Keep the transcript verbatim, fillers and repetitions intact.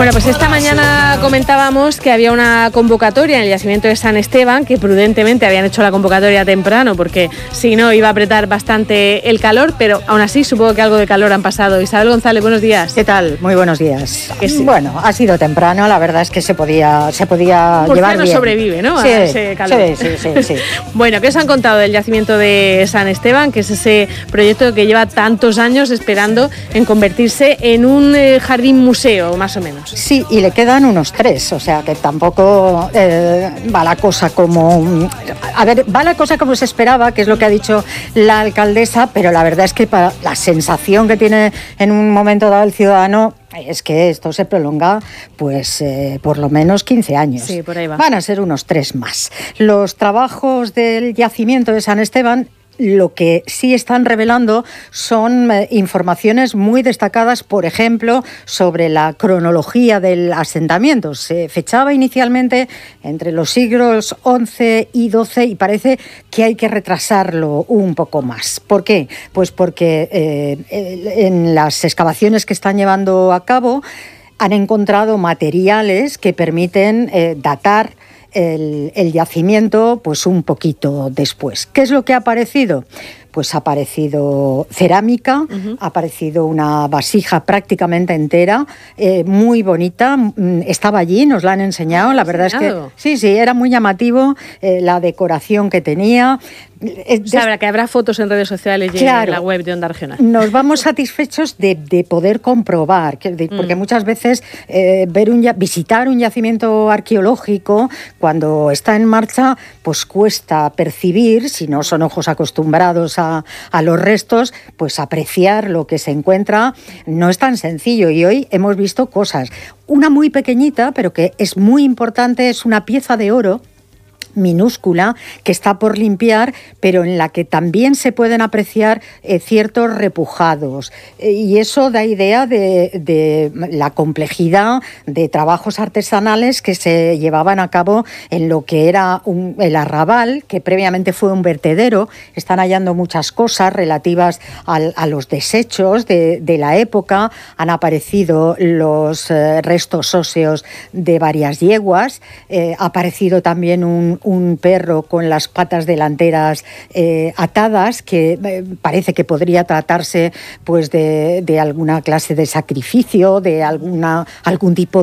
Bueno, pues esta mañana comentábamos que había una convocatoria en el yacimiento de San Esteban, que prudentemente habían hecho la convocatoria temprano porque si no iba a apretar bastante el calor, pero aún así supongo que algo de calor han pasado. Isabel González, buenos días. ¿Qué tal? Muy buenos días. Sí. Bueno, ha sido temprano, la verdad es que se podía, se podía llevar no bien. sobrevive, ¿no? Sí, a ese calor. sí, sí, sí, sí. Bueno, ¿qué os han contado del yacimiento de San Esteban, que es ese proyecto que lleva tantos años esperando en convertirse en un eh, jardín museo, más o menos? Sí, y le quedan unos tres, o sea que tampoco eh, va la cosa como... A ver, va la cosa como se esperaba, que es lo que ha dicho la alcaldesa, pero la verdad es que para la sensación que tiene en un momento dado el ciudadano es que esto se prolonga pues eh, por lo menos quince años. Sí, por ahí va. Van a ser unos tres más. Los trabajos del yacimiento de San Esteban, lo que sí están revelando son eh, informaciones muy destacadas, por ejemplo, sobre la cronología del asentamiento. Se fechaba inicialmente entre los siglos once y doce y parece que hay que retrasarlo un poco más. ¿Por qué? Pues porque eh, en las excavaciones que están llevando a cabo han encontrado materiales que permiten eh, datar El, el yacimiento pues un poquito después. ¿Qué es lo que ha aparecido? Pues ha aparecido cerámica, uh-huh. ha aparecido una vasija prácticamente entera, eh, muy bonita, estaba allí, nos la han enseñado, la verdad enseñado? es que sí, sí, era muy llamativo eh, la decoración que tenía. O sea, habrá que habrá fotos en redes sociales y claro, en la web de Onda Regional. Nos vamos satisfechos de, de poder comprobar, que, de, porque mm. muchas veces eh, ver un, visitar un yacimiento arqueológico cuando está en marcha, pues cuesta percibir, si no son ojos acostumbrados a, a los restos, pues apreciar lo que se encuentra no es tan sencillo. Y hoy hemos visto cosas. Una muy pequeñita, pero que es muy importante, es una pieza de oro minúscula que está por limpiar, pero en la que también se pueden apreciar eh, ciertos repujados. Eh, y eso da idea de, de la complejidad de trabajos artesanales que se llevaban a cabo en lo que era un, el arrabal, que previamente fue un vertedero. Están hallando muchas cosas relativas al, a los desechos de, de la época. Han aparecido los eh, restos óseos de varias yeguas. Eh, ha aparecido también un un perro con las patas delanteras eh, atadas, que eh, parece que podría tratarse pues de, de alguna clase de sacrificio, de alguna algún tipo